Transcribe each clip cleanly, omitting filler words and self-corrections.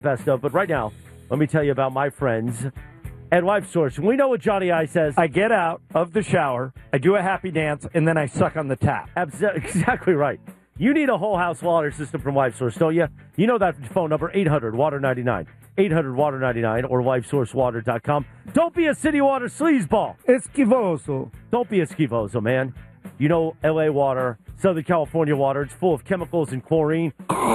Best of, but right now, let me tell you about my friends at Life Source. We know what Johnny I says. I get out of the shower, I do a happy dance, and then I suck on the tap. Exactly right. You need a whole house water system from Life Source, don't you? You know that phone number, 800-WATER-99. 800-WATER-99 or LifeSourceWater.com. Don't be a city water sleazeball. Esquivoso. Don't be a schivoso, man. You know L.A. water, Southern California water, it's full of chemicals and chlorine.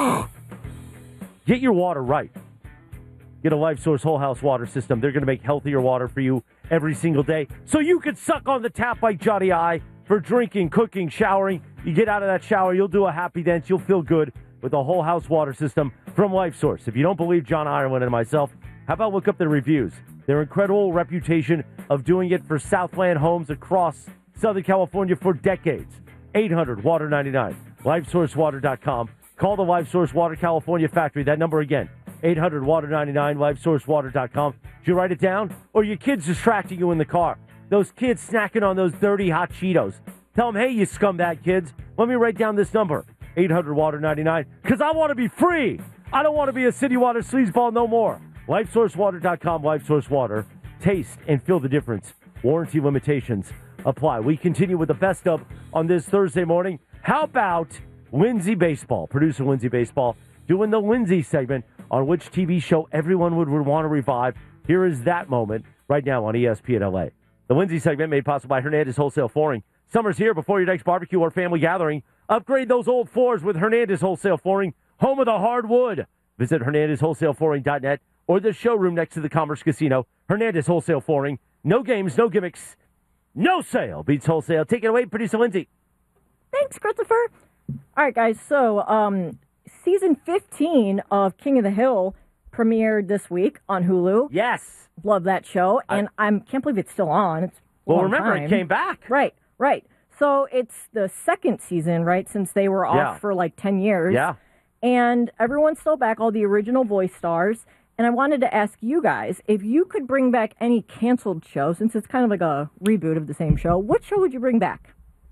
Get your water right. Get a Life Source whole house water system. They're going to make healthier water for you every single day so you can suck on the tap like Johnny I for drinking, cooking, showering. You get out of that shower, you'll do a happy dance, you'll feel good with a whole house water system from Life Source. If you don't believe John Ireland and myself, how about look up their reviews? Their incredible reputation of doing it for Southland homes across Southern California for decades. 800-WATER-99. LifeSourceWater.com. Call the Life Source Water California factory. That number again, 800-WATER-99, LifeSourceWater.com. Did you write it down? Or your kids distracting you in the car? Those kids snacking on those dirty hot Cheetos. Tell them, hey, you scumbag kids, let me write down this number, 800-WATER-99, because I want to be free. I don't want to be a city water sleazeball no more. LifeSourceWater.com, LifeSource Water. Taste and feel the difference. Warranty limitations apply. We continue with the best of on this Thursday morning. How about Lindsay Baseball, producer Lindsay Baseball, doing the Lindsay segment on which TV show everyone would want to revive. Here is that moment right now on ESPN LA. The Lindsay segment made possible by Hernandez Wholesale Flooring. Summer's here. Before your next barbecue or family gathering, upgrade those old floors with Hernandez Wholesale Flooring, home of the hardwood. Visit HernandezWholesaleFlooring.net or the showroom next to the Commerce Casino. Hernandez Wholesale Flooring. No games, no gimmicks, no sale. Beats wholesale. Take it away, producer Lindsay. Thanks, Christopher. All right, guys. So, season 15 of King of the Hill premiered this week on Hulu. Yes. Love that show. And I can't believe it's still on. It's remember, time. It came back. Right. So it's the second season, right, since they were off for like 10 years. Yeah. And everyone's still back, all the original voice stars. And I wanted to ask you guys, if you could bring back any canceled show, since it's kind of like a reboot of the same show, what show would you bring back?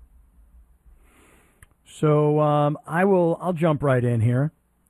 So I'll jump right in here.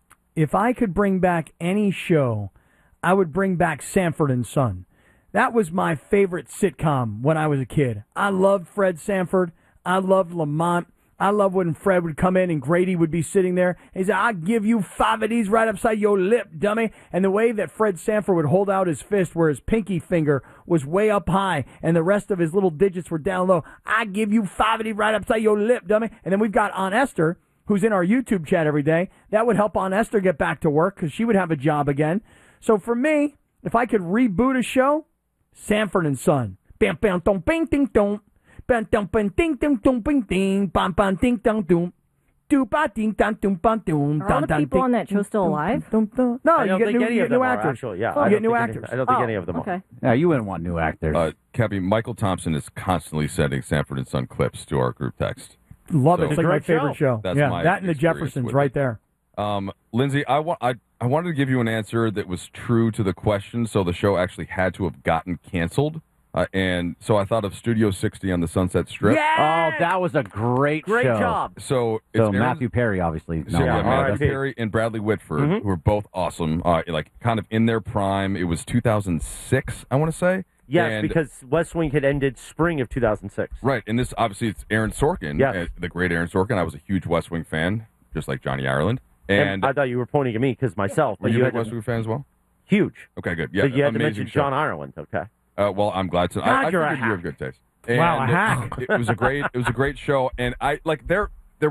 If I could bring back any show, I would bring back Sanford and Son. That was my favorite sitcom when I was a kid. I loved Fred Sanford. I loved Lamont. I loved when Fred would come in and Grady would be sitting there. He said, I'll give you 5 of these right upside your lip, dummy. And the way that Fred Sanford would hold out his fist where his pinky finger was way up high and the rest of his little digits were down low. I give you 5 of these right upside your lip, dummy. And then we've got Aunt Esther, who's in our YouTube chat every day. That would help Aunt Esther get back to work because she would have a job again. So for me, if I could reboot a show, Sanford and Son. Bam, bam, dong, bing, ding, dong. Bam, dong, bing, ding, ding, dong, bing, ding. Bam, bam, ding, dong, doom. Do ba ding, dong, doom, bam, doom. Are all the people on that show still alive? No, you get new actors. Actually, yeah, you get new actors. I don't think any of them okay. are. Yeah, you wouldn't want new actors. Cappy, Michael Thompson is constantly sending Sanford and Son clips to our group text. Love So- it. It's like my Great show. favorite show. That's yeah, my that and the experience Jeffersons with right it. there. Lindsay, I wanted to give you an answer that was true to the question, so the show actually had to have gotten canceled. And so I thought of Studio 60 on the Sunset Strip. Yeah! Oh, that was a great show. job. So it's So Aaron- Matthew Perry, obviously. So No, yeah, no, Matthew R.I.P. Perry and Bradley Whitford, who are both awesome, like kind of in their prime. It was 2006, I want to say. Yes, And- because West Wing had ended spring of 2006. Right, and this obviously it's Aaron Sorkin, Yes. the great Aaron Sorkin. I was a huge West Wing fan, just like Johnny Ireland. And I thought you were pointing at me because myself. were But you a had West Wing fan as well? huge. Okay, good. Yeah, So you had to amazing mention show. John Ireland. Okay. Well, I'm glad to. God, I you're a figured you have hack. good taste. Wow, a And hack. It was a great show, and I like there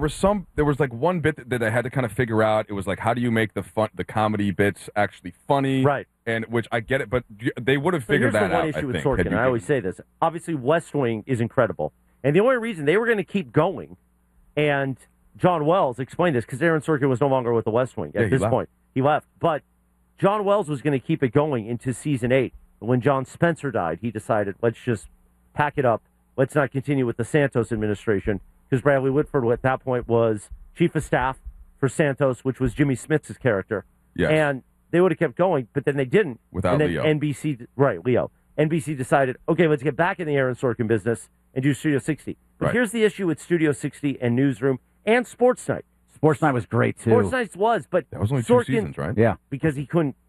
was like one bit that I had to kind of figure out. It was like, how do you make the comedy bits actually funny? Right. And which I get it, but they would have So here's figured that the one out. issue I with think. Sorkin, had and you I always say this. Obviously, West Wing is incredible. And the only reason they were going to keep going, and John Wells explained this, because Aaron Sorkin was no longer with the West Wing at he this left. point. He left. But John Wells was going to keep it going into season 8. When John Spencer died, he decided, let's just pack it up. Let's not continue with the Santos administration, because Bradley Whitford at that point was chief of staff for Santos, which was Jimmy Smith's character. Yes. And they would have kept going, but then they didn't. Without and then Leo. NBC, right, Leo. NBC decided, okay, let's get back in the Aaron Sorkin business and do Studio 60. But Right. here's the issue with Studio 60 and Newsroom and Sports Night. Sports Night was great, too. Sports Night was, but That was only 2 Sorkin, seasons, right? Yeah. because he couldn't